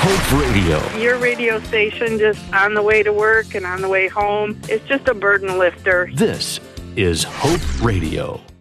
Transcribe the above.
Hope Radio. Your radio station, just on the way to work and on the way home, it's just a burden lifter. This is Hope Radio.